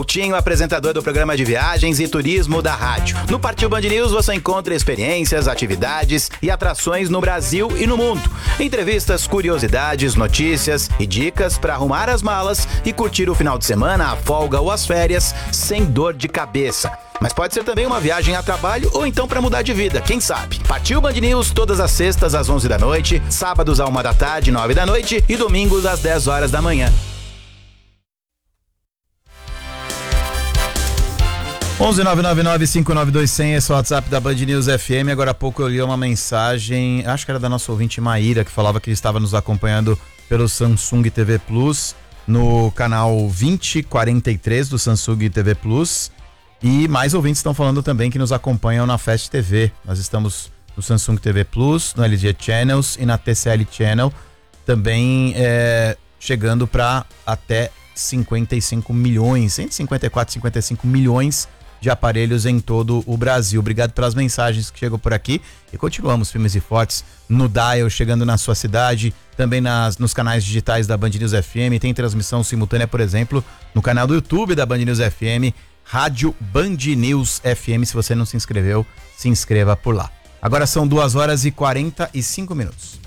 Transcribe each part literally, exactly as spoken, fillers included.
Tinho, apresentador do programa de viagens e turismo da rádio. No Partiu Band News você encontra experiências, atividades e atrações no Brasil e no mundo. Entrevistas, curiosidades, notícias e dicas para arrumar as malas e curtir o final de semana, a folga ou as férias sem dor de cabeça. Mas pode ser também uma viagem a trabalho ou então para mudar de vida, quem sabe? Partiu Band News todas as sextas às onze da noite, sábados à uma da tarde, nove da noite e domingos às dez horas da manhã. onze nove nove nove cinco nove dois zero zero, esse é o WhatsApp da Band News F M. Agora há pouco eu li uma mensagem, acho que era da nossa ouvinte Maíra, que falava que estava nos acompanhando pelo Samsung T V Plus, no canal vinte quarenta e três do Samsung T V Plus. E mais ouvintes estão falando também que nos acompanham na Fast T V. Nós estamos no Samsung T V Plus, no L G Channels e na T C L Channel, também é, chegando para até cinquenta e cinco milhões, cento e cinquenta e quatro, cinquenta e cinco milhões de aparelhos em todo o Brasil. Obrigado pelas mensagens que chegam por aqui e continuamos firmes e fortes no Dial, chegando na sua cidade, também nas, nos canais digitais da Band News F M. Tem transmissão simultânea, por exemplo, no canal do YouTube da Band News F M, Rádio Band News F M. Se você não se inscreveu, se inscreva por lá. Agora são duas horas e quarenta e cinco minutos.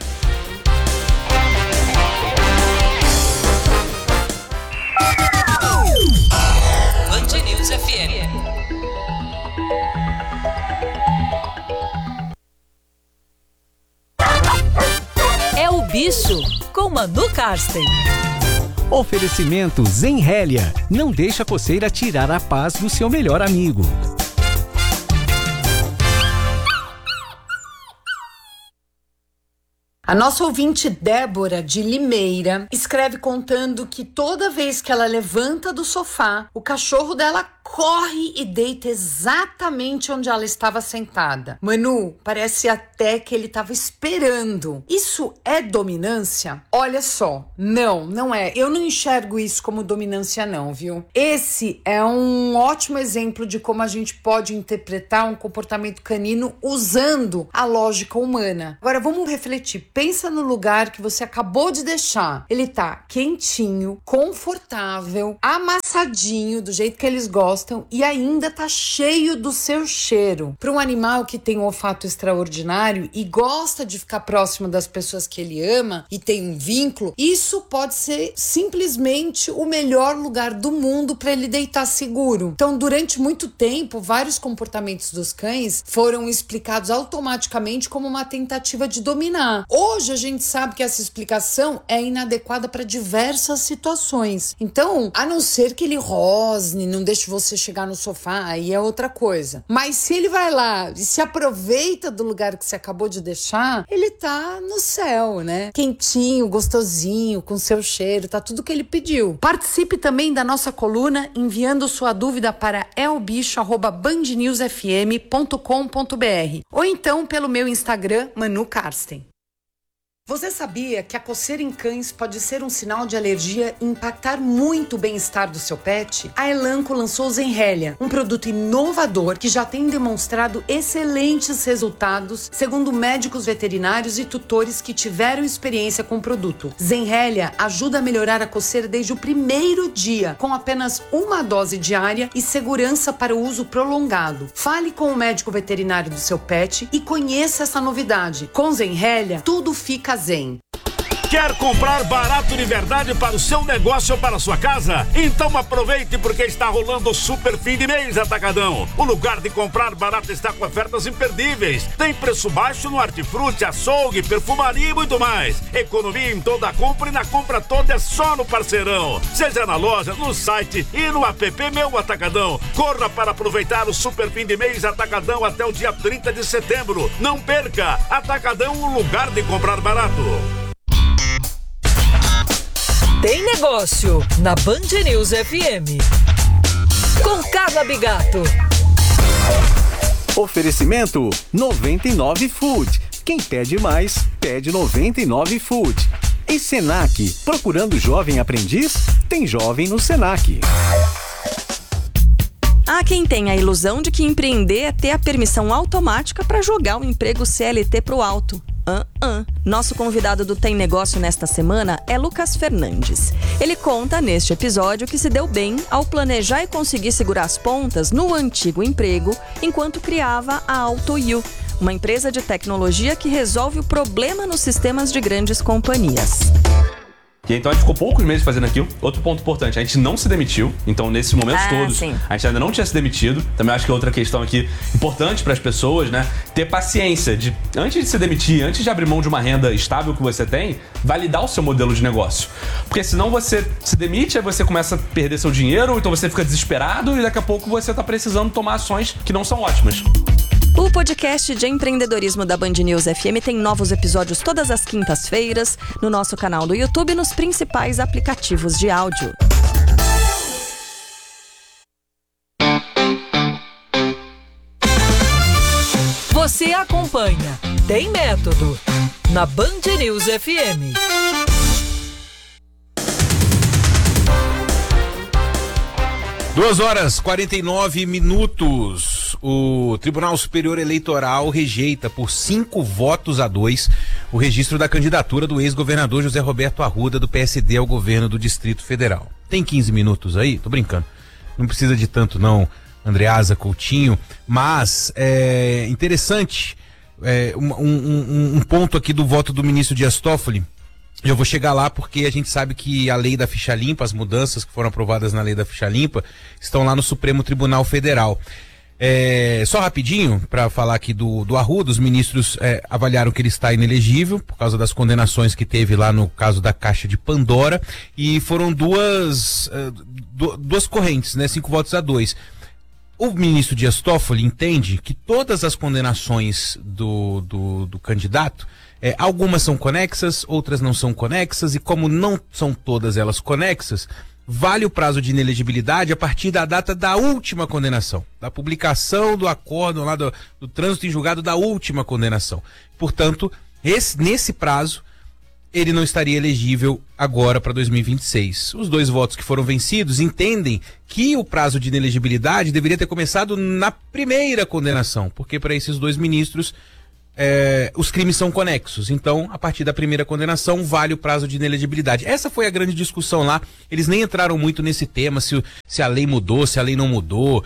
Band News F M. É o Bicho com Manu Karsten. Oferecimento Zenrélia. Não deixa a coceira tirar a paz do seu melhor amigo. A nossa ouvinte Débora, de Limeira, escreve contando que toda vez que ela levanta do sofá, o cachorro dela corre e deita exatamente onde ela estava sentada. Manu, parece até que ele estava esperando. Isso é dominância? Olha só, não, não é. Eu não enxergo isso como dominância não, viu? Esse é um ótimo exemplo de como a gente pode interpretar um comportamento canino usando a lógica humana. Agora vamos refletir. Pensa no lugar que você acabou de deixar. Ele tá quentinho, confortável, amassadinho, do jeito que eles gostam e ainda tá cheio do seu cheiro. Para um animal que tem um olfato extraordinário e gosta de ficar próximo das pessoas que ele ama e tem um vínculo, isso pode ser simplesmente o melhor lugar do mundo para ele deitar seguro. Então, durante muito tempo, vários comportamentos dos cães foram explicados automaticamente como uma tentativa de dominar. Hoje a gente sabe que essa explicação é inadequada para diversas situações. Então, a não ser que ele rosne, não deixe você chegar no sofá, aí é outra coisa. Mas se ele vai lá e se aproveita do lugar que você acabou de deixar, ele tá no céu, né? Quentinho, gostosinho, com seu cheiro, tá tudo que ele pediu. Participe também da nossa coluna enviando sua dúvida para elbicho arroba band news f m ponto com ponto b r ou então pelo meu Instagram, Manu Karsten. Você sabia que a coceira em cães pode ser um sinal de alergia e impactar muito o bem-estar do seu pet? A Elanco lançou o Zenrélia, um produto inovador que já tem demonstrado excelentes resultados, segundo médicos veterinários e tutores que tiveram experiência com o produto. Zenrélia ajuda a melhorar a coceira desde o primeiro dia, com apenas uma dose diária e segurança para o uso prolongado. Fale com o médico veterinário do seu pet e conheça essa novidade. Com Zenrélia, tudo fica zen. Quer comprar barato de verdade para o seu negócio ou para a sua casa? Então aproveite porque está rolando o super fim de mês Atacadão. O lugar de comprar barato está com ofertas imperdíveis. Tem preço baixo no hortifruti, açougue, perfumaria e muito mais. Economia em toda a compra e na compra toda é só no Parceirão. Seja na loja, no site e no app Meu Atacadão. Corra para aproveitar o super fim de mês Atacadão até o dia trinta de setembro. Não perca! Atacadão, o lugar de comprar barato. Tem negócio na Band News F M. Com Carla Bigato. Oferecimento noventa e nove Food. Quem pede mais, pede noventa e nove Food. E Senac, procurando jovem aprendiz? Tem jovem no Senac. Há quem tenha a ilusão de que empreender é ter a permissão automática para jogar o emprego C L T pro alto. Uh, uh. Nosso convidado do Tem Negócio nesta semana é Lucas Fernandes. Ele conta neste episódio que se deu bem ao planejar e conseguir segurar as pontas no antigo emprego enquanto criava a AutoU, uma empresa de tecnologia que resolve o problema nos sistemas de grandes companhias. E então a gente ficou poucos meses fazendo aquilo. Outro ponto importante, a gente não se demitiu. Então, nesses momentos ah, todos, sim. a gente ainda não tinha se demitido. Também acho que é outra questão aqui importante para as pessoas, né? Ter paciência de, antes de se demitir, antes de abrir mão de uma renda estável que você tem, validar o seu modelo de negócio. Porque senão você se demite, aí você começa a perder seu dinheiro, ou então você fica desesperado e daqui a pouco você está precisando tomar ações que não são ótimas. O podcast de empreendedorismo da Band News F M tem novos episódios todas as quintas-feiras no nosso canal do YouTube e nos principais aplicativos de áudio. Você acompanha Tem Método na Band News F M. Duas horas e quarenta e nove minutos. O Tribunal Superior Eleitoral rejeita por cinco votos a dois o registro da candidatura do ex-governador José Roberto Arruda, do P S D, ao governo do Distrito Federal. Tem quinze minutos aí? Tô brincando. Não precisa de tanto não, Andreasa, Coutinho, mas é interessante é, um, um, um ponto aqui do voto do ministro Dias Toffoli. Eu vou chegar lá porque a gente sabe que a lei da ficha limpa, as mudanças que foram aprovadas na lei da ficha limpa, estão lá no Supremo Tribunal Federal. É, só rapidinho, para falar aqui do, do Arruda, os ministros é, avaliaram que ele está inelegível por causa das condenações que teve lá no caso da Caixa de Pandora, e foram duas, é, duas correntes, né? Cinco votos a dois. O ministro Dias Toffoli entende que todas as condenações do, do, do candidato, É, algumas são conexas, outras não são conexas, e como não são todas elas conexas, vale o prazo de inelegibilidade a partir da data da última condenação, da publicação do acórdão lá do, do trânsito em julgado da última condenação. Portanto, esse, nesse prazo, ele não estaria elegível agora para dois mil e vinte e seis. Os dois votos que foram vencidos entendem que o prazo de inelegibilidade deveria ter começado na primeira condenação, porque para esses dois ministros É, os crimes são conexos, então a partir da primeira condenação vale o prazo de inelegibilidade. Essa foi a grande discussão lá. Eles nem entraram muito nesse tema, se, se a lei mudou, se a lei não mudou,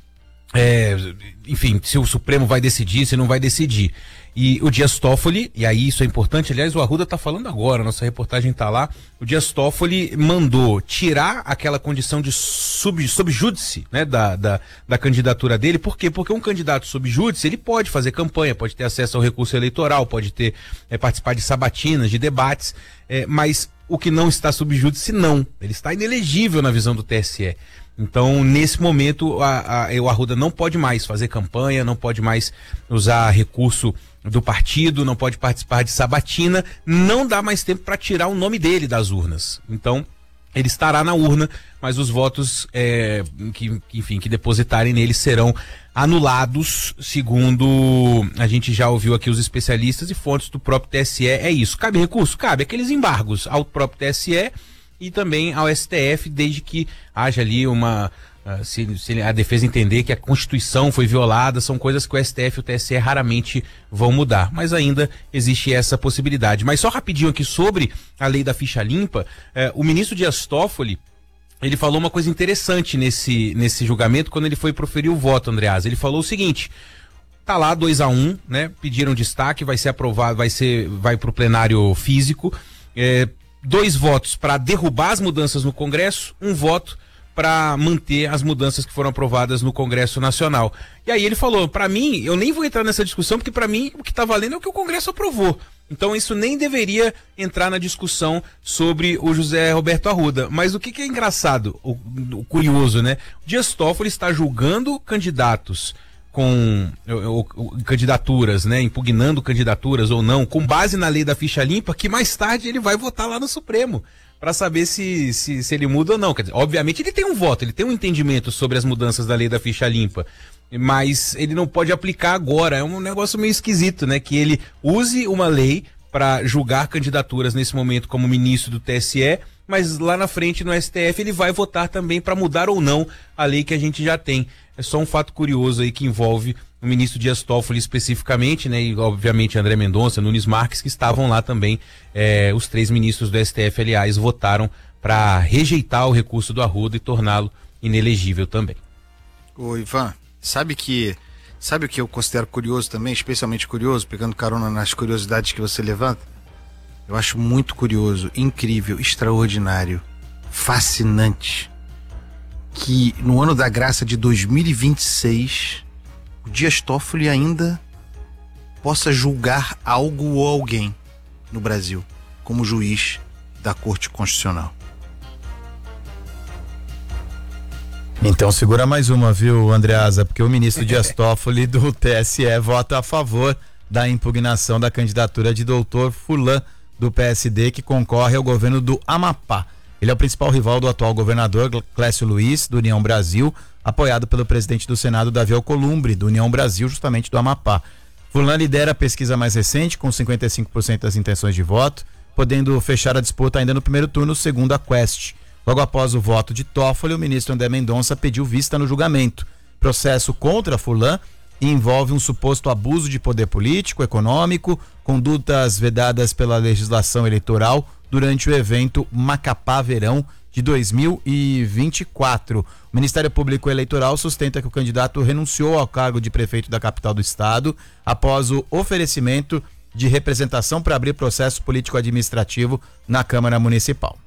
é, enfim, se o Supremo vai decidir, se não vai decidir. E o Dias Toffoli, e aí isso é importante, aliás, o Arruda tá falando agora, nossa reportagem tá lá, o Dias Toffoli mandou tirar aquela condição de sub, subjúdice, né, da, da, da candidatura dele. Por quê? Porque um candidato subjúdice, ele pode fazer campanha, pode ter acesso ao recurso eleitoral, pode ter, é, participar de sabatinas, de debates, é, mas o que não está subjúdice, não. Ele está inelegível na visão do T S E. Então, nesse momento, a, a, o Arruda não pode mais fazer campanha, não pode mais usar recurso do partido, não pode participar de sabatina, não dá mais tempo para tirar o nome dele das urnas. Então, ele estará na urna, mas os votos é, que, enfim, que depositarem nele serão anulados, segundo a gente já ouviu aqui os especialistas e fontes do próprio T S E. É isso. Cabe recurso? Cabe. Aqueles embargos ao próprio T S E e também ao S T F, desde que haja ali uma... Uh, se, se a defesa entender que a Constituição foi violada, são coisas que o S T F e o T S E raramente vão mudar, mas ainda existe essa possibilidade. Mas só rapidinho aqui sobre a lei da ficha limpa, uh, o ministro Dias Toffoli, ele falou uma coisa interessante nesse, nesse julgamento quando ele foi proferir o voto, Andreasa. Ele falou o seguinte: tá lá dois a um, né? Pediram destaque, vai ser aprovado, vai ser, vai pro plenário físico, é, dois votos para derrubar as mudanças no Congresso, um voto para manter as mudanças que foram aprovadas no Congresso Nacional. E aí ele falou, para mim, eu nem vou entrar nessa discussão, porque para mim o que tá valendo é o que o Congresso aprovou. Então isso nem deveria entrar na discussão sobre o José Roberto Arruda. Mas o que, que é engraçado, o, o curioso, né? O Dias Toffoli está julgando candidatos com ou, ou, candidaturas, né? Impugnando candidaturas ou não, com base na lei da ficha limpa, que mais tarde ele vai votar lá no Supremo para saber se, se, se ele muda ou não. Quer dizer, obviamente ele tem um voto, ele tem um entendimento sobre as mudanças da lei da ficha limpa, mas ele não pode aplicar agora. É um negócio meio esquisito, né? Que ele use uma lei para julgar candidaturas nesse momento como ministro do T S E, mas lá na frente no S T F ele vai votar também para mudar ou não a lei que a gente já tem. É só um fato curioso aí que envolve o ministro Dias Toffoli especificamente, né, e obviamente André Mendonça, Nunes Marques, que estavam lá também. É, os três ministros do S T F, aliás, votaram para rejeitar o recurso do Arruda e torná-lo inelegível também. Ô Ivan, sabe que sabe o que eu considero curioso também, especialmente curioso, pegando carona nas curiosidades que você levanta? Eu acho muito curioso, incrível, extraordinário, fascinante, que no ano da graça de dois mil e vinte e seis, o Dias Toffoli ainda possa julgar algo ou alguém no Brasil como juiz da Corte Constitucional. Então segura mais uma, viu, Andreasa? Porque o ministro Dias Toffoli do T S E vota a favor da impugnação da candidatura de doutor Furlan, do P S D, que concorre ao governo do Amapá. Ele é o principal rival do atual governador Clécio Luiz, do União Brasil, apoiado pelo presidente do Senado, Davi Alcolumbre, do União Brasil, justamente do Amapá. Furlan lidera a pesquisa mais recente, com cinquenta e cinco por cento das intenções de voto, podendo fechar a disputa ainda no primeiro turno, segundo a Quest. Logo após o voto de Toffoli, o ministro André Mendonça pediu vista no julgamento. Processo contra Furlan envolve um suposto abuso de poder político, econômico, condutas vedadas pela legislação eleitoral durante o evento Macapá Verão de dois mil e vinte e quatro. O Ministério Público Eleitoral sustenta que o candidato renunciou ao cargo de prefeito da capital do estado após o oferecimento de representação para abrir processo político-administrativo na Câmara Municipal.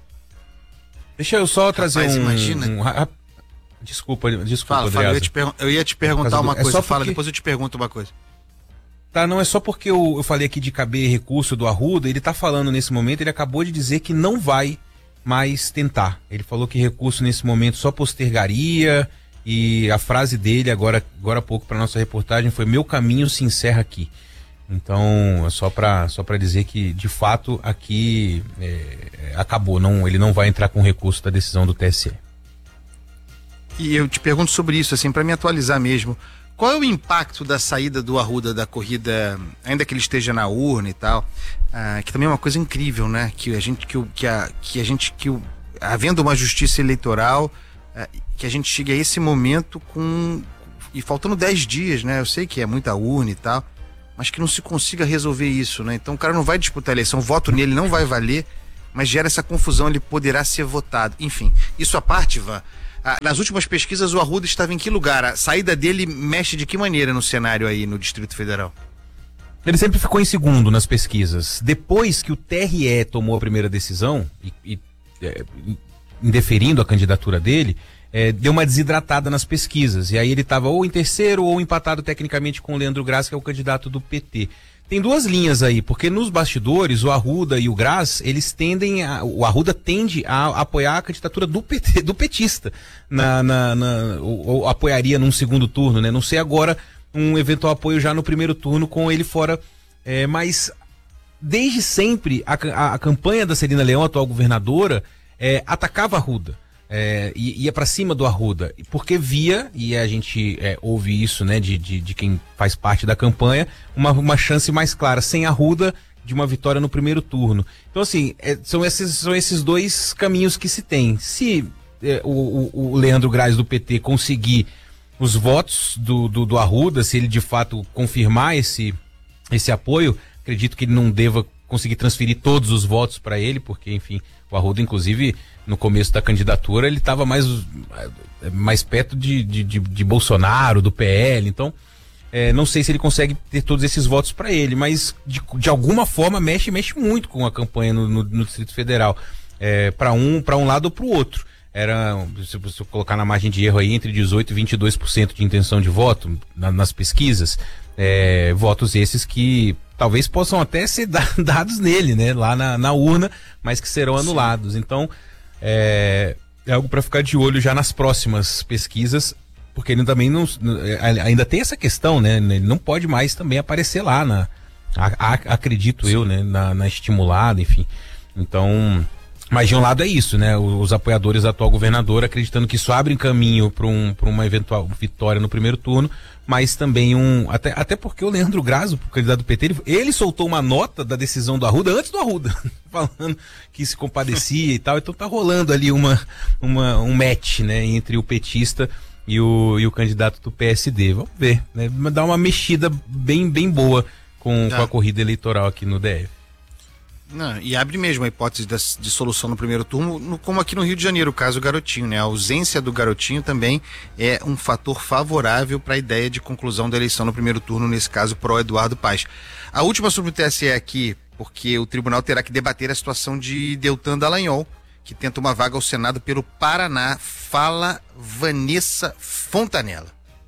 Deixa eu só trazer Rapaz, um... imagina. um a, desculpa, desculpa, Fala, fala, eu, ia te per... eu ia te perguntar uma do... coisa, é fala, porque... depois eu te pergunto uma coisa. Tá, não é só porque eu, eu falei aqui de caber recurso do Arruda, ele tá falando nesse momento, ele acabou de dizer que não vai mais tentar. Ele falou que recurso nesse momento só postergaria, e a frase dele agora, agora há pouco para nossa reportagem foi: meu caminho se encerra aqui. Então, é só para só para dizer que, de fato, aqui é, acabou, não, ele não vai entrar com recurso da decisão do T S E. E eu te pergunto sobre isso, assim, para me atualizar mesmo. Qual é o impacto da saída do Arruda da corrida, ainda que ele esteja na urna e tal, ah, que também é uma coisa incrível, né? Que a gente, que, o, que, a, que a gente, que o, havendo uma justiça eleitoral, ah, que a gente chegue a esse momento com, e faltando dez dias, né? Eu sei que é muita urna e tal, mas que não se consiga resolver isso, né? Então o cara não vai disputar a eleição, o voto nele não vai valer, mas gera essa confusão, ele poderá ser votado. Enfim, isso à parte, Ivan. Ah, nas últimas pesquisas, o Arruda estava em que lugar? A saída dele mexe de que maneira no cenário aí no Distrito Federal? Ele sempre ficou em segundo nas pesquisas. Depois que o T R E tomou a primeira decisão, e, e é, indeferindo a candidatura dele, é, deu uma desidratada nas pesquisas. E aí ele estava ou em terceiro ou empatado tecnicamente com o Leandro Graz, que é o candidato do P T. Tem duas linhas aí, porque nos bastidores, o Arruda e o Graz, eles tendem a, o Arruda tende a apoiar a candidatura do P T, do petista, na, na, na, ou, ou apoiaria num segundo turno, né? Não sei agora um eventual apoio já no primeiro turno com ele fora, é, mas desde sempre a, a, a campanha da Celina Leão, atual governadora, é, atacava a Arruda. É, ia para cima do Arruda, porque via, e a gente é, ouve isso, né, de, de, de quem faz parte da campanha, uma, uma chance mais clara, sem Arruda, de uma vitória no primeiro turno. Então, assim, é, são, esses, são esses dois caminhos que se tem. Se é, o, o Leandro Graz do P T conseguir os votos do, do, do Arruda, se ele de fato confirmar esse, esse apoio, acredito que ele não deva conseguir transferir todos os votos para ele, porque, enfim, o Arruda, inclusive, no começo da candidatura, ele estava mais, mais perto de, de, de, de Bolsonaro, do P L, então é, não sei se ele consegue ter todos esses votos para ele, mas de, de alguma forma mexe, mexe muito com a campanha no, no, no Distrito Federal, é, para um, para um lado ou para o outro. Era, se você colocar na margem de erro aí, entre dezoito e vinte e dois por cento de intenção de voto na, nas pesquisas, é, votos esses que talvez possam até ser dados nele, né, lá na, na urna, mas que serão anulados. Sim. Então, é, é algo para ficar de olho já nas próximas pesquisas, porque ele também não, ainda tem essa questão, né, ele não pode mais também aparecer lá, na, a, a, acredito Sim. eu, né, na, na estimulada, enfim. Então, mas de um lado é isso, né, os apoiadores da atual governadora acreditando que isso abre caminho para um, para uma eventual vitória no primeiro turno, mas também um, até, até porque o Leandro Graz, o candidato do P T, ele, ele soltou uma nota da decisão do Arruda antes do Arruda, falando que se compadecia e tal, então tá rolando ali uma, uma, um match, né, entre o petista e o, e o candidato do P S D. Vamos ver, né? Dá uma mexida bem, bem boa com, com a corrida eleitoral aqui no D F. Não, e abre mesmo a hipótese de, de solução no primeiro turno, no, como aqui no Rio de Janeiro, o caso Garotinho, né? A ausência do Garotinho também é um fator favorável para a ideia de conclusão da eleição no primeiro turno, nesse caso, pró Eduardo Paes. A última sobre o T S E aqui, porque o tribunal terá que debater a situação de Deltan Dallagnol, que tenta uma vaga ao Senado pelo Paraná. Fala Vanessa Fontanella.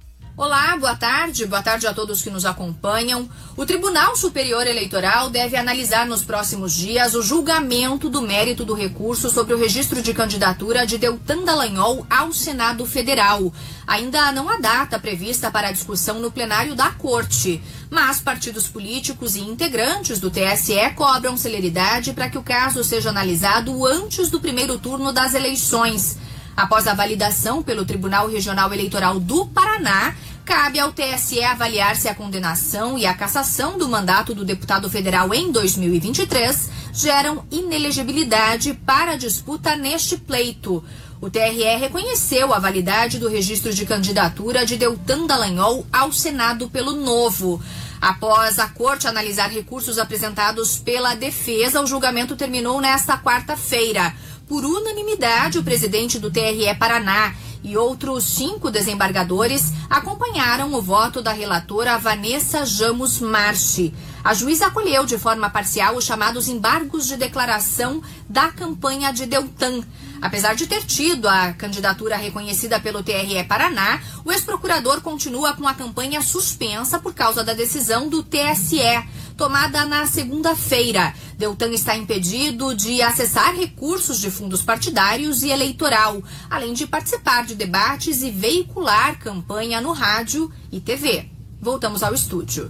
Olá, boa tarde, boa tarde a todos que nos acompanham. O Tribunal Superior Eleitoral deve analisar nos próximos dias o julgamento do mérito do recurso sobre o registro de candidatura de Deltan Dallagnol ao Senado Federal. Ainda não há data prevista para a discussão no plenário da Corte, mas partidos políticos e integrantes do T S E cobram celeridade para que o caso seja analisado antes do primeiro turno das eleições. Após a validação pelo Tribunal Regional Eleitoral do Paraná, cabe ao T S E avaliar se a condenação e a cassação do mandato do deputado federal em dois mil e vinte e três geram inelegibilidade para a disputa neste pleito. O T R E reconheceu a validade do registro de candidatura de Deltan Dallagnol ao Senado pelo Novo. Após a Corte analisar recursos apresentados pela defesa, o julgamento terminou nesta quarta-feira. Por unanimidade, o presidente do T R E Paraná e outros cinco desembargadores acompanharam o voto da relatora Vanessa Jamos Marchi. A juíza acolheu de forma parcial os chamados embargos de declaração da campanha de Deltan. Apesar de ter tido a candidatura reconhecida pelo T R E Paraná, o ex-procurador continua com a campanha suspensa por causa da decisão do T S E, tomada na segunda-feira. Deltan está impedido de acessar recursos de fundos partidários e eleitoral, além de participar de debates e veicular campanha no rádio e T V. Voltamos ao estúdio.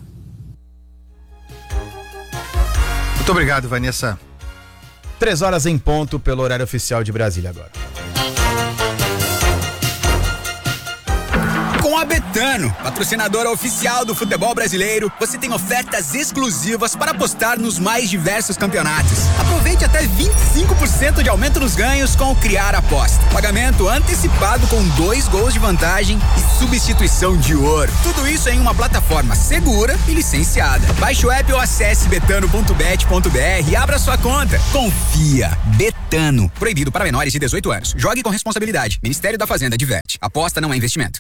Muito obrigado, Vanessa. Três horas em ponto pelo horário oficial de Brasília agora. Com a Betano, patrocinadora oficial do futebol brasileiro, você tem ofertas exclusivas para apostar nos mais diversos campeonatos. Aproveite até vinte e cinco por cento de aumento nos ganhos com o Criar Aposta. Pagamento antecipado com dois gols de vantagem e substituição de ouro. Tudo isso em uma plataforma segura e licenciada. Baixe o app ou acesse betano ponto bet ponto br e abra sua conta. Confia. Betano. Proibido para menores de dezoito anos. Jogue com responsabilidade. Ministério da Fazenda adverte. Aposta não é investimento.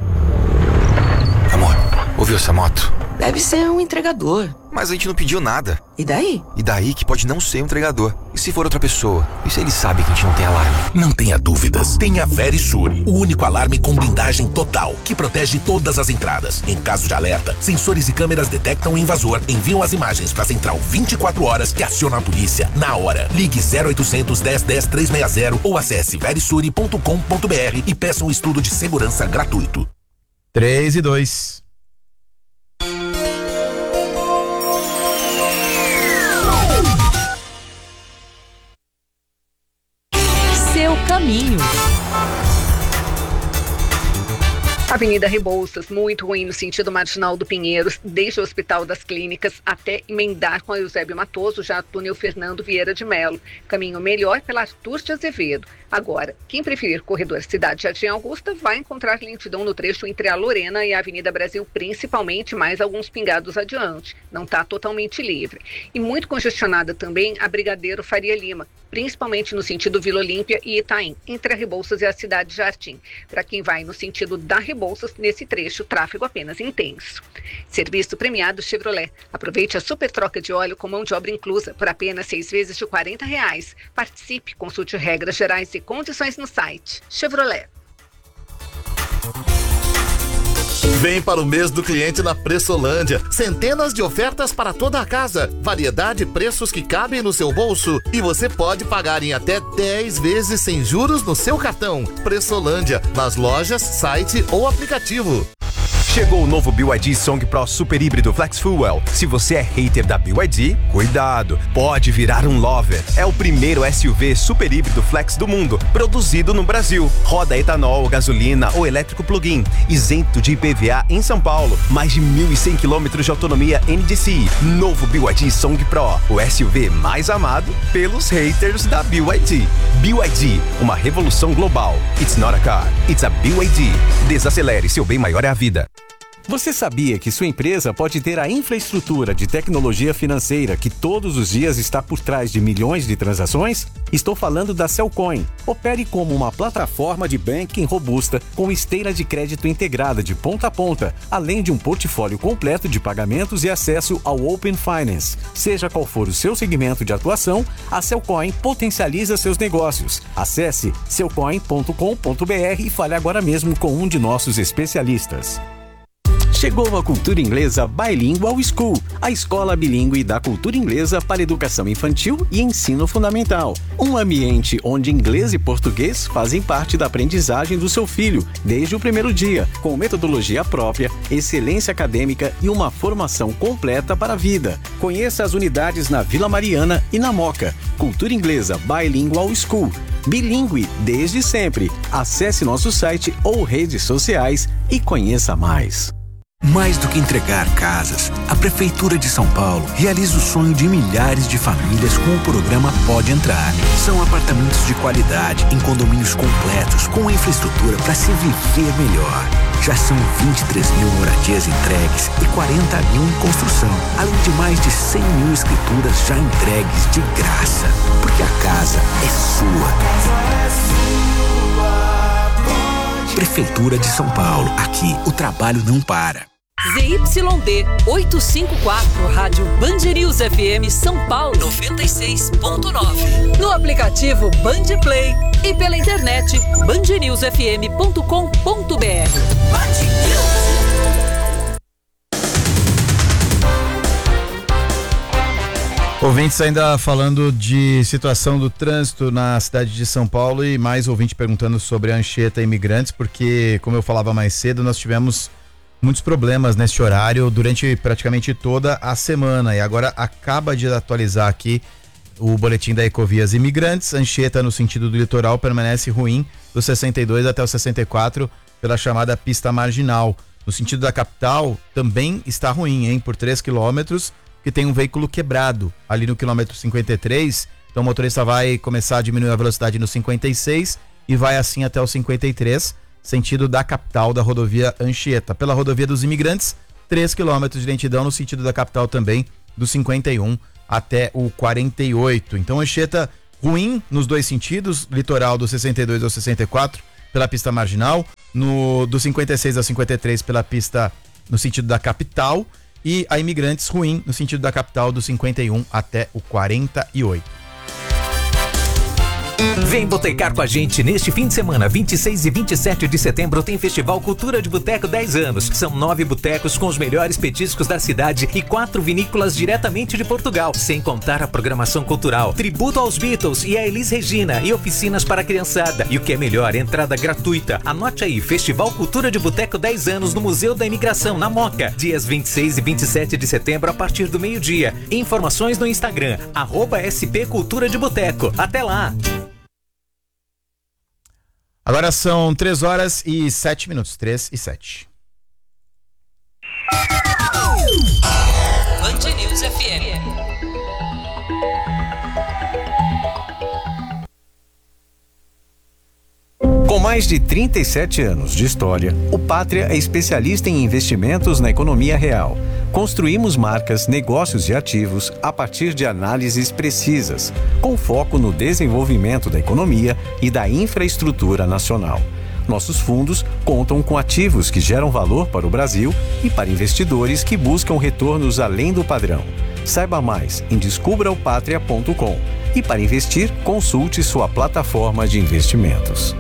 Amor, ouviu essa moto? Deve ser um entregador. Mas a gente não pediu nada. E daí? E daí que pode não ser um entregador. E se for outra pessoa? E se ele sabe que a gente não tem alarme? Não tenha dúvidas. Tenha Verisure, o único alarme com blindagem total, que protege todas as entradas. Em caso de alerta, sensores e câmeras detectam o invasor, enviam as imagens para a central vinte e quatro horas que aciona a polícia na hora. Ligue zero oitocentos, dez, dez, trezentos e sessenta ou acesse verisure ponto com ponto br e peça um estudo de segurança gratuito. três e dois. Seu caminho. Avenida Rebouças, muito ruim no sentido marginal do Pinheiros, desde o Hospital das Clínicas até emendar com a Eusébio Matoso, já túnel Fernando Vieira de Melo. Caminho melhor pela Artur de Azevedo. Agora, quem preferir corredor Cidade Jardim Augusta vai encontrar lentidão no trecho entre a Lorena e a Avenida Brasil, principalmente, mais alguns pingados adiante. Não está totalmente livre. E muito congestionada também a Brigadeiro Faria Lima, principalmente no sentido Vila Olímpia e Itaim, entre a Rebouças e a Cidade Jardim. Para quem vai no sentido da Rebouças, nesse trecho, tráfego apenas intenso. Serviço premiado Chevrolet. Aproveite a super troca de óleo com mão de obra inclusa por apenas seis vezes de quarenta reais. Participe, consulte regras gerais e condições no site. Chevrolet. Vem para o mês do cliente na Pressolândia. Centenas de ofertas para toda a casa. Variedade e preços que cabem no seu bolso. E você pode pagar em até dez vezes sem juros no seu cartão. Pressolândia, nas lojas, site ou aplicativo. Chegou o novo B Y D Song Pro Super Híbrido Flex Fuel. Se você é hater da B Y D, cuidado, pode virar um lover. É o primeiro S U V super híbrido flex do mundo, produzido no Brasil. Roda etanol, gasolina ou elétrico plug-in, isento de I P V A em São Paulo. Mais de mil e cem quilômetros de autonomia N D C I. Novo B Y D Song Pro, o S U V mais amado pelos haters da B Y D. B Y D, uma revolução global. It's not a car, it's a B Y D. Desacelere, seu bem maior é a vida. Você sabia que sua empresa pode ter a infraestrutura de tecnologia financeira que todos os dias está por trás de milhões de transações? Estou falando da Cellcoin. Opere como uma plataforma de banking robusta com esteira de crédito integrada de ponta a ponta, além de um portfólio completo de pagamentos e acesso ao Open Finance. Seja qual for o seu segmento de atuação, a Cellcoin potencializa seus negócios. Acesse cellcoin ponto com ponto b r e fale agora mesmo com um de nossos especialistas. Chegou a Cultura Inglesa Bilingual School, a escola bilíngue da cultura inglesa para educação infantil e ensino fundamental. Um ambiente onde inglês e português fazem parte da aprendizagem do seu filho desde o primeiro dia, com metodologia própria, excelência acadêmica e uma formação completa para a vida. Conheça as unidades na Vila Mariana e na Moca. Cultura Inglesa Bilingual School. Bilíngue desde sempre. Acesse nosso site ou redes sociais e conheça mais. Mais do que entregar casas, a Prefeitura de São Paulo realiza o sonho de milhares de famílias com o programa Pode Entrar. São apartamentos de qualidade, em condomínios completos, com infraestrutura para se viver melhor. Já são vinte e três mil moradias entregues e quarenta mil em construção, além de mais de cem mil escrituras já entregues de graça. Porque a casa é sua. Prefeitura de São Paulo. Aqui, o trabalho não para. Z Y D oitocentos e cinquenta e quatro, Rádio Band News F M São Paulo noventa e seis ponto nove. No aplicativo Band Play e pela internet band news f m ponto com ponto b r. Ouvintes ainda falando de situação do trânsito na cidade de São Paulo e mais ouvinte perguntando sobre a Anchieta Imigrantes, porque, como eu falava mais cedo, nós tivemos muitos problemas neste horário durante praticamente toda a semana e agora acaba de atualizar aqui o boletim da Ecovias Imigrantes. Anchieta, no sentido do litoral, permanece ruim do sessenta e dois até o sessenta e quatro pela chamada pista marginal. No sentido da capital também está ruim, hein, por três quilômetros, que tem um veículo quebrado ali no quilômetro cinquenta e três, então o motorista vai começar a diminuir a velocidade no cinquenta e seis e vai assim até o cinquenta e três, sentido da capital, da rodovia Anchieta. Pela rodovia dos Imigrantes, três quilômetros de lentidão no sentido da capital também, do cinquenta e um até o quarenta e oito. Então Anchieta ruim nos dois sentidos, litoral do sessenta e dois ao sessenta e quatro pela pista marginal, no do cinquenta e seis ao cinquenta e três pela pista no sentido da capital, e a Imigrantes ruim no sentido da capital do cinquenta e um até o quarenta e oito. Vem botecar com a gente neste fim de semana, vinte e seis e vinte e sete de setembro, tem Festival Cultura de Boteco dez anos. São nove botecos com os melhores petiscos da cidade e quatro vinícolas diretamente de Portugal, sem contar a programação cultural, tributo aos Beatles e a Elis Regina e oficinas para a criançada. E o que é melhor, entrada gratuita. Anote aí, Festival Cultura de Boteco dez anos no Museu da Imigração, na Moca, dias vinte e seis e vinte e sete de setembro a partir do meio-dia. Informações no Instagram, arroba S P Cultura de Boteco. Até lá! Agora são três horas e sete minutos. três e sete. Band News F M. Com mais de trinta e sete anos de história, o Pátria é especialista em investimentos na economia real. Construímos marcas, negócios e ativos a partir de análises precisas, com foco no desenvolvimento da economia e da infraestrutura nacional. Nossos fundos contam com ativos que geram valor para o Brasil e para investidores que buscam retornos além do padrão. Saiba mais em descubra o patria ponto com e para investir, consulte sua plataforma de investimentos.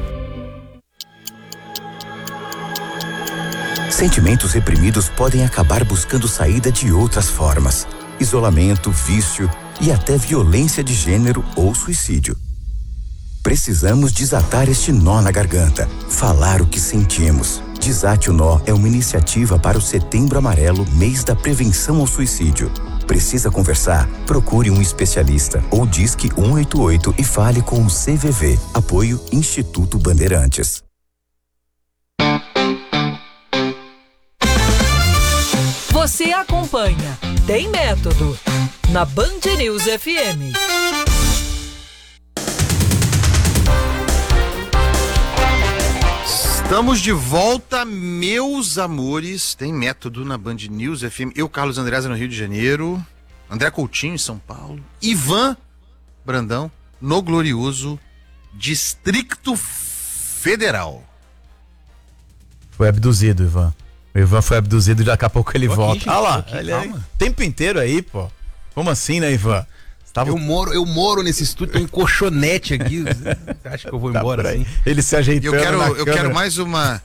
Sentimentos reprimidos podem acabar buscando saída de outras formas: isolamento, vício e até violência de gênero ou suicídio. Precisamos desatar este nó na garganta, falar o que sentimos. Desate o Nó é uma iniciativa para o Setembro Amarelo, mês da prevenção ao suicídio. Precisa conversar? Procure um especialista ou disque um oito oito e fale com o C V V. Apoio Instituto Bandeirantes. Você acompanha Tem Método na Band News F M. Estamos de volta, meus amores. Tem Método na Band News F M. Eu, Carlos Andréasa, no Rio de Janeiro. André Coutinho, em São Paulo. Ivan Brandão, no glorioso Distrito Federal. Foi abduzido, Ivan. O Ivan foi abduzido e daqui a pouco ele Tô volta. aqui, gente, Ah lá, tô aqui, ele calma. aí, tempo inteiro aí, pô. Como assim, né, Ivan? Tava... Eu moro, eu moro nesse estúdio, tem um colchonete aqui. Você acha que eu vou Tá embora por aí. assim? Ele se ajeitando Eu quero, na eu câmera. quero mais uma.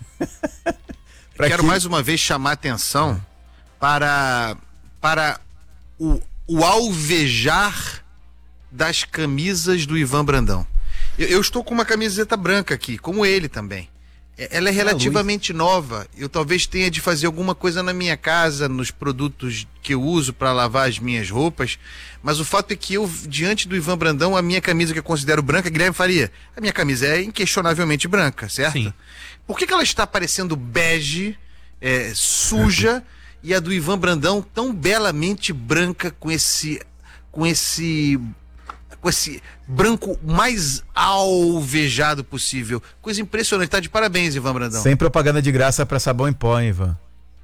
eu quero que- mais uma vez chamar a atenção para, para o, o alvejar das camisas do Ivan Brandão. Eu, eu estou com uma camiseta branca aqui, como ele também. É- Ela é relativamente nova. Eu talvez tenha de fazer alguma coisa na minha casa, nos produtos que eu uso para lavar as minhas roupas. Mas o fato é que eu, diante do Ivan Brandão, a minha camisa que eu considero branca, Guilherme Faria, a minha camisa é inquestionavelmente branca, certo? Sim. Por que que ela está parecendo bege, é, suja, e a do Ivan Brandão tão belamente branca, com esse, com esse, com esse branco mais alvejado possível? Coisa impressionante. Tá de parabéns, Ivan Brandão. Sem propaganda de graça pra sabão em pó, hein, Ivan.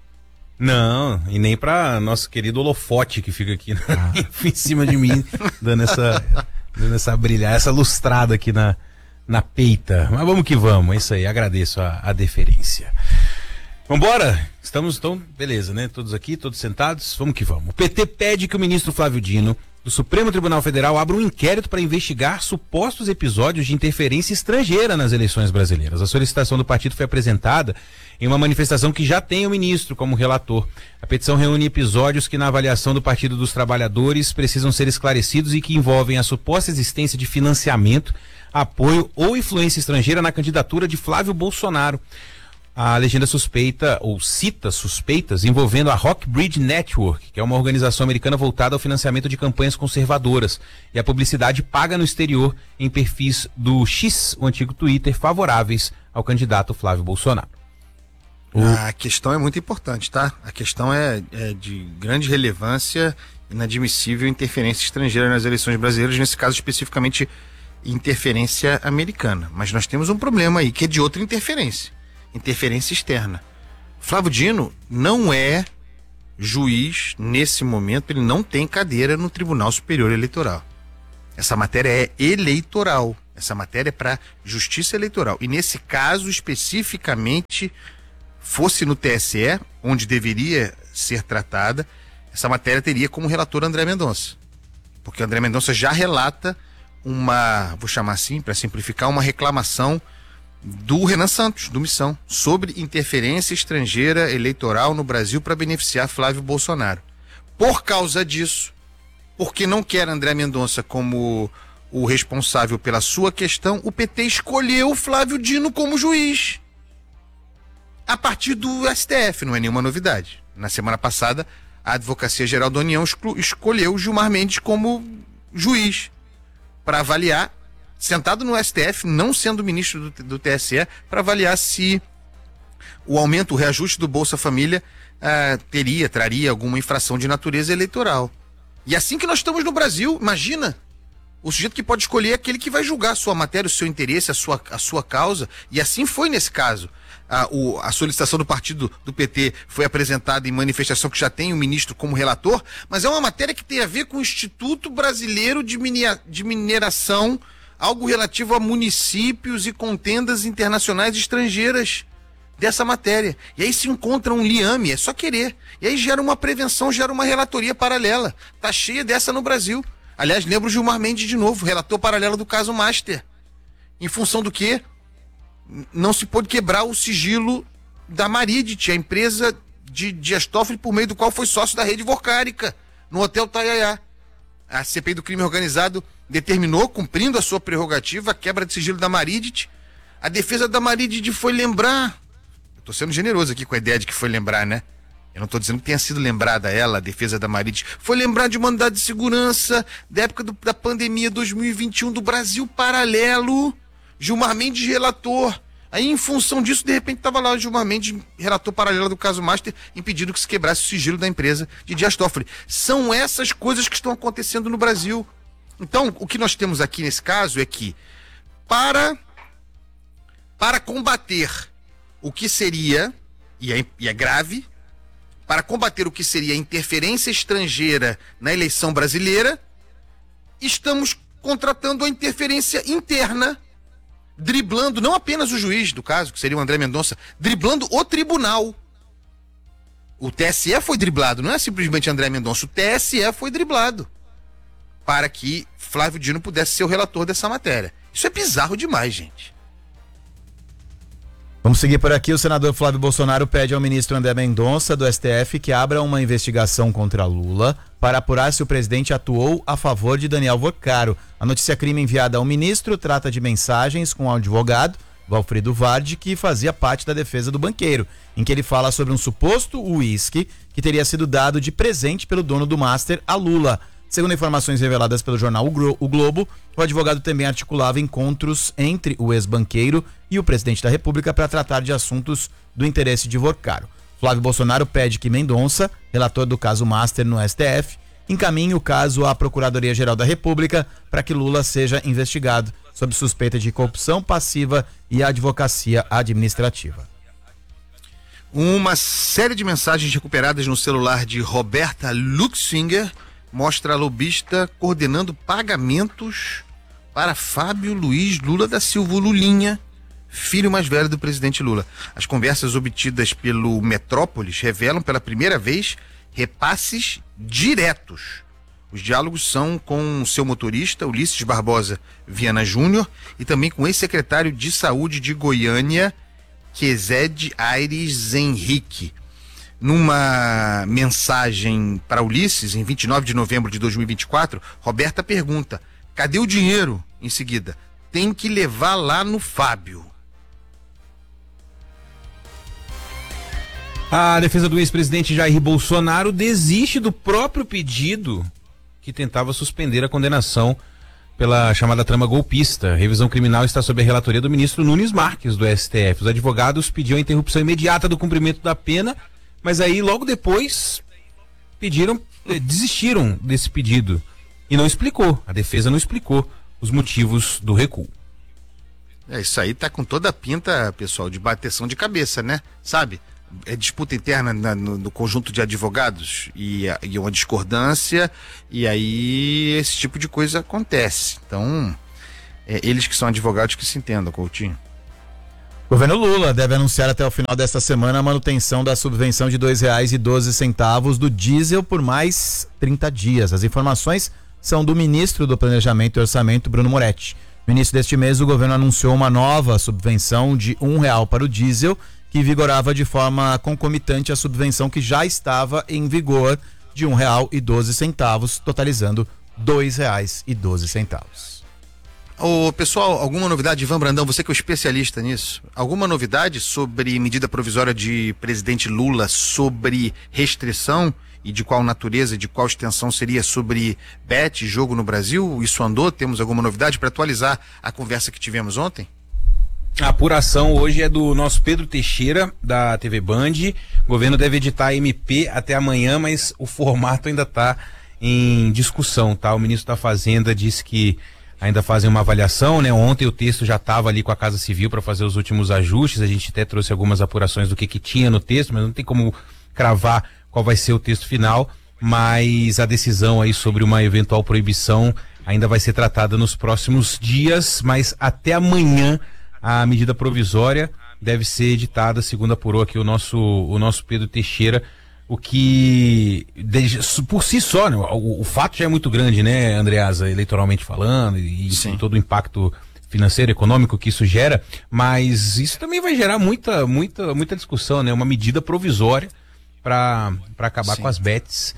Não, e nem pra nosso querido holofote que fica aqui ah. em cima de mim, dando essa, dando essa brilhar, essa lustrada aqui na, na peita. Mas vamos que vamos, é isso aí, agradeço a, a deferência. Vambora? Estamos, então, beleza, né? Todos aqui, todos sentados, vamos que vamos. O P T pede que o ministro Flávio Dino, do Supremo Tribunal Federal, abra um inquérito para investigar supostos episódios de interferência estrangeira nas eleições brasileiras. A solicitação do partido foi apresentada em uma manifestação que já tem o ministro como relator. A petição reúne episódios que, na avaliação do Partido dos Trabalhadores, precisam ser esclarecidos e que envolvem a suposta existência de financiamento, apoio ou influência estrangeira na candidatura de Flávio Bolsonaro. A legenda suspeita, ou cita suspeitas, envolvendo a Rockbridge Network, que é uma organização americana voltada ao financiamento de campanhas conservadoras e a publicidade paga no exterior em perfis do X, o antigo Twitter, favoráveis ao candidato Flávio Bolsonaro. O... A questão é muito importante, tá? A questão é, é de grande relevância, inadmissível interferência estrangeira nas eleições brasileiras, nesse caso especificamente interferência americana. Mas nós temos um problema aí, que é de outra interferência. Interferência externa. Flávio Dino não é juiz nesse momento, ele não tem cadeira no Tribunal Superior Eleitoral. Essa matéria é eleitoral, essa matéria é para justiça eleitoral. E nesse caso especificamente, fosse no T S E, onde deveria ser tratada, essa matéria teria como relator André Mendonça. Porque André Mendonça já relata uma, vou chamar assim, para simplificar, uma reclamação do Renan Santos, do Missão, sobre interferência estrangeira eleitoral no Brasil para beneficiar Flávio Bolsonaro. Por causa disso, porque não quer André Mendonça como o responsável pela sua questão, o P T escolheu Flávio Dino como juiz. A partir do S T F, não é nenhuma novidade. Na semana passada, a Advocacia Geral da União escolheu Gilmar Mendes como juiz para avaliar, sentado no S T F, não sendo ministro do, do T S E, para avaliar se o aumento, o reajuste do Bolsa Família uh, teria, traria alguma infração de natureza eleitoral. E assim que nós estamos no Brasil, imagina, o sujeito que pode escolher é aquele que vai julgar a sua matéria, o seu interesse, a sua, a sua causa, e assim foi nesse caso. A, o, a solicitação do partido do P T foi apresentada em manifestação que já tem o ministro como relator, mas é uma matéria que tem a ver com o Instituto Brasileiro de, Minea, de Mineração, algo relativo a municípios e contendas internacionais estrangeiras dessa matéria. E aí se encontra um liame, é só querer. E aí gera uma prevenção, gera uma relatoria paralela. Tá cheia dessa no Brasil. Aliás, lembro o Gilmar Mendes de novo, relator paralelo do caso Master. Em função do quê? Não se pôde quebrar o sigilo da Maridit, a empresa de Dias Toffoli, por meio do qual foi sócio da rede Vorcárica, no Hotel Taiaiá. A C P I do crime organizado determinou, cumprindo a sua prerrogativa, a quebra de sigilo da Maridit. A defesa da Maridit foi lembrar, tô sendo generoso aqui com a ideia de que foi lembrar, né? Eu não tô dizendo que tenha sido lembrada ela, a defesa da Marides. Foi lembrar de mandado de segurança da época do, da pandemia dois mil e vinte e um do Brasil Paralelo. Gilmar Mendes, relator. Aí, em função disso, de repente, estava lá o Gilmar Mendes, relator paralelo do caso Master, impedindo que se quebrasse o sigilo da empresa de Dias Toffoli. São essas coisas que estão acontecendo no Brasil. Então, o que nós temos aqui nesse caso é que, para, para combater o que seria, e é, e é grave, para combater o que seria a interferência estrangeira na eleição brasileira, estamos contratando a interferência interna, driblando não apenas o juiz do caso, que seria o André Mendonça, driblando o tribunal. O T S E foi driblado, não é simplesmente André Mendonça, o T S E foi driblado para que Flávio Dino pudesse ser o relator dessa matéria. Isso é bizarro demais, gente. Vamos seguir por aqui. O senador Flávio Bolsonaro pede ao ministro André Mendonça, do S T F, que abra uma investigação contra Lula para apurar se o presidente atuou a favor de Daniel Vocaro. A notícia-crime enviada ao ministro trata de mensagens com o advogado, Valfrido Vardi, que fazia parte da defesa do banqueiro, em que ele fala sobre um suposto uísque que teria sido dado de presente pelo dono do Master a Lula. Segundo informações reveladas pelo jornal O Globo, o advogado também articulava encontros entre o ex-banqueiro e o presidente da República para tratar de assuntos do interesse de Vocaro. Flávio Bolsonaro pede que Mendonça, relator do caso Master no S T F, encaminhe o caso à Procuradoria-Geral da República para que Lula seja investigado sob suspeita de corrupção passiva e advocacia administrativa. Uma série de mensagens recuperadas no celular de Roberta Luxinger mostra a lobista coordenando pagamentos para Fábio Luiz Lula da Silva Lulinha, filho mais velho do presidente Lula. As conversas obtidas pelo Metrópolis revelam pela primeira vez repasses diretos. Os diálogos são com seu motorista, Ulisses Barbosa Viana Júnior, e também com o ex-secretário de Saúde de Goiânia, Quezede Aires Henrique. Numa mensagem para Ulisses, em vinte e nove de novembro de dois mil e vinte e quatro, Roberta pergunta: cadê o dinheiro? Em seguida, tem que levar lá no Fábio. A defesa do ex-presidente Jair Bolsonaro desiste do próprio pedido que tentava suspender a condenação pela chamada trama golpista. A revisão criminal está sob a relatoria do ministro Nunes Marques, do S T F. Os advogados pediam a interrupção imediata do cumprimento da pena, mas aí logo depois pediram, desistiram desse pedido e não explicou, a defesa não explicou os motivos do recuo. É, isso aí tá com toda a pinta, pessoal, de bateção de cabeça, né? Sabe? É disputa interna na, no, no conjunto de advogados e, e uma discordância, e aí esse tipo de coisa acontece. Então, é, eles que são advogados que se entendam, Coutinho. O governo Lula deve anunciar até o final desta semana a manutenção da subvenção de dois reais e doze centavos do diesel por mais trinta dias. As informações são do ministro do Planejamento e Orçamento, Bruno Moretti. No início deste mês, o governo anunciou uma nova subvenção de um real para o diesel, que vigorava de forma concomitante à subvenção que já estava em vigor de um real e doze centavos, totalizando dois reais e doze centavos. Ô, pessoal, alguma novidade, Ivan Brandão, você que é o especialista nisso, alguma novidade sobre medida provisória de presidente Lula sobre restrição e de qual natureza, de qual extensão seria sobre bet, jogo no Brasil? Isso andou? Temos alguma novidade para atualizar a conversa que tivemos ontem? A apuração hoje é do nosso Pedro Teixeira, da T V Band. O governo deve editar a M P até amanhã, mas o formato ainda está em discussão, tá? O ministro da Fazenda disse que ainda fazem uma avaliação, né? Ontem o texto já estava ali com a Casa Civil para fazer os últimos ajustes. A gente até trouxe algumas apurações do que, que tinha no texto, mas não tem como cravar qual vai ser o texto final. Mas a decisão aí sobre uma eventual proibição ainda vai ser tratada nos próximos dias, mas até amanhã a medida provisória deve ser editada, segundo apurou aqui o nosso, o nosso Pedro Teixeira, o que, por si só, né, o, o fato já é muito grande, né, Andreasa, eleitoralmente falando, e, e todo o impacto financeiro, econômico que isso gera, mas isso também vai gerar muita, muita, muita discussão, né, uma medida provisória para para acabar Sim. com as bets,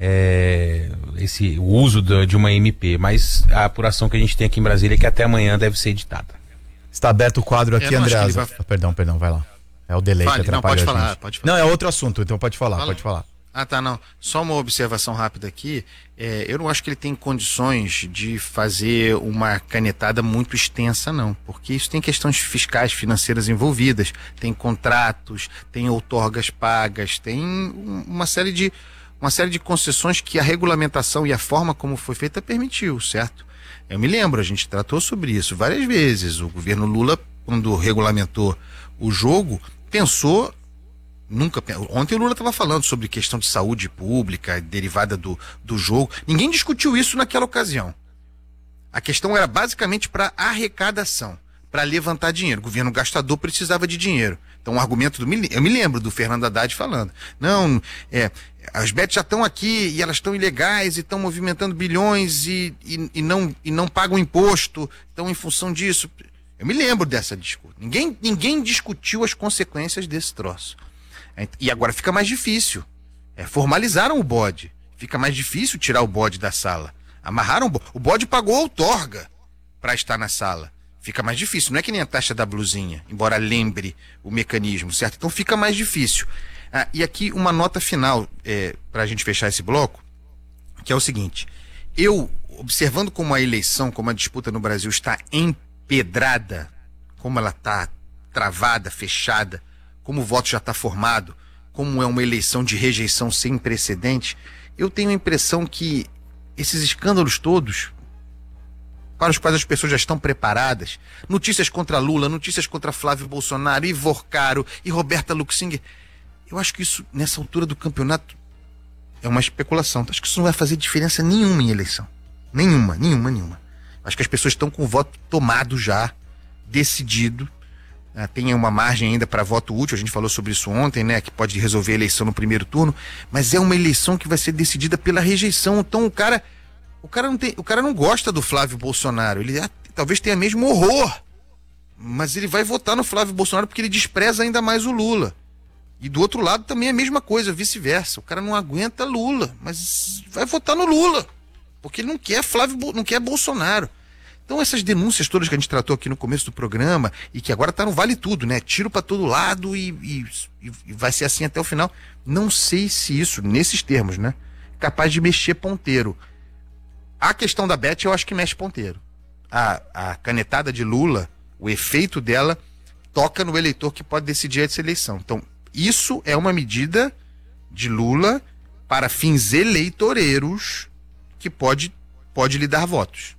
é, esse, o uso de, de uma M P, mas a apuração que a gente tem aqui em Brasília é que até amanhã deve ser editada. Está aberto o quadro aqui, Andreasa. Vai... Perdão, perdão, vai lá. É o delay Fale, que atrapalha não, pode a falar, gente. pode falar. Não, é outro assunto, então pode falar, Fala. pode falar. Ah, tá, não. Só uma observação rápida aqui. É, eu não acho que ele tem condições de fazer uma canetada muito extensa, não. Porque isso tem questões fiscais, financeiras envolvidas. Tem contratos, tem outorgas pagas, tem uma série de, uma série de concessões que a regulamentação e a forma como foi feita permitiu, certo? Eu me lembro, a gente tratou sobre isso várias vezes. O governo Lula, quando regulamentou o jogo, pensou... Nunca. Ontem o Lula estava falando sobre questão de saúde pública, derivada do, do jogo. Ninguém discutiu isso naquela ocasião. A questão era basicamente para arrecadação, para levantar dinheiro. O governo gastador precisava de dinheiro. Então o argumento do... Eu me lembro do Fernando Haddad falando. Não, é, as bets já estão aqui e elas estão ilegais e estão movimentando bilhões e, e, e, não, e não pagam imposto. Então, em função disso... Eu me lembro dessa discussão. Ninguém, ninguém discutiu as consequências desse troço. E agora fica mais difícil. É, formalizaram o bode. Fica mais difícil tirar o bode da sala. Amarraram o bode. O bode pagou a outorga para estar na sala. Fica mais difícil. Não é que nem a taxa da blusinha, embora lembre o mecanismo, certo? Então fica mais difícil. Ah, e aqui uma nota final é, para a gente fechar esse bloco, que é o seguinte. Eu, observando como a eleição, como a disputa no Brasil está empedrada, como ela está travada, fechada, como o voto já está formado, como é uma eleição de rejeição sem precedente, eu tenho a impressão que esses escândalos todos, para os quais as pessoas já estão preparadas, notícias contra Lula, notícias contra Flávio Bolsonaro, Ivorcaro e Roberta Luxinger, eu acho que isso, nessa altura do campeonato, é uma especulação. Acho que isso não vai fazer diferença nenhuma em eleição. Nenhuma, nenhuma, nenhuma. Acho que as pessoas estão com o voto tomado já, decidido. Uh, tem uma margem ainda para voto útil, a gente falou sobre isso ontem, né, que pode resolver a eleição no primeiro turno, mas é uma eleição que vai ser decidida pela rejeição. Então o cara o cara não, tem, o cara não gosta do Flávio Bolsonaro, ele ah, talvez tenha mesmo horror, mas ele vai votar no Flávio Bolsonaro porque ele despreza ainda mais o Lula. E do outro lado também é a mesma coisa, vice-versa. O cara não aguenta Lula, mas vai votar no Lula, porque ele não quer Flávio, não quer Bolsonaro. Então essas denúncias todas que a gente tratou aqui no começo do programa e que agora tá no vale tudo, né? Tiro para todo lado e, e, e vai ser assim até o final. Não sei se isso, nesses termos, né? Capaz de mexer ponteiro. A questão da Beth eu acho que mexe ponteiro. A, a canetada de Lula, o efeito dela toca no eleitor que pode decidir essa eleição. Então isso é uma medida de Lula para fins eleitoreiros que pode, pode lhe dar votos.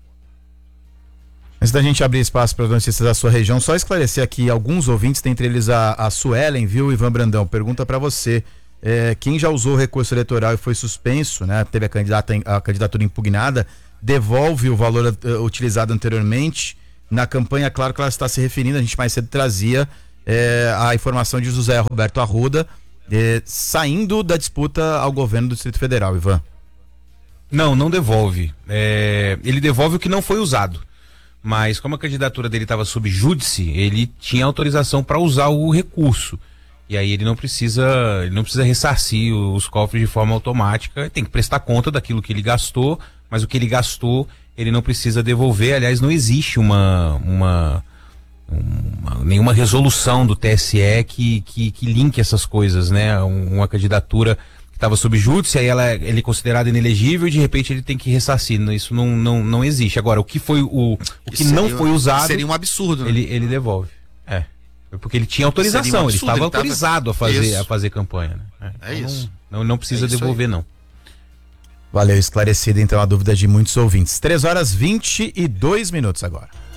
Antes da gente abrir espaço para as notícias da sua região, só esclarecer aqui alguns ouvintes, dentre eles a, a Suelen, viu, Ivan Brandão? Pergunta para você, é, quem já usou o recurso eleitoral e foi suspenso, né? Teve a, candidata, a candidatura impugnada, devolve o valor uh, utilizado anteriormente. Na campanha, claro que ela está se referindo, a gente mais cedo trazia é, a informação de José Roberto Arruda é, saindo da disputa ao governo do Distrito Federal, Ivan. Não, não devolve. É, ele devolve o que não foi usado. Mas como a candidatura dele estava sob júdice, ele tinha autorização para usar o recurso. E aí ele não precisa, ele não precisa ressarcir os cofres de forma automática, tem que prestar conta daquilo que ele gastou, mas o que ele gastou, ele não precisa devolver. Aliás, não existe uma, uma, uma nenhuma resolução do T S E que, que, que linke essas coisas, né? Uma candidatura estava sob júdice, aí ela, ele é considerado inelegível e de repente ele tem que ressarcir. Isso não, não, não existe. Agora, o que foi o, o que seria, não foi usado, seria um absurdo, né? ele, ele devolve. É. Porque ele tinha autorização, um ele estava ele autorizado tava... a, fazer, a fazer campanha. Né? É, é então isso. Não, não, não precisa é devolver, aí. Não. Valeu, esclarecida então a dúvida de muitos ouvintes. três horas e vinte e dois minutos agora.